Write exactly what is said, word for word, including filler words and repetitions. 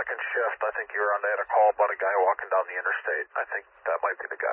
second shift. I think you were on. They had a call about a guy walking down the interstate. I think that might be the guy.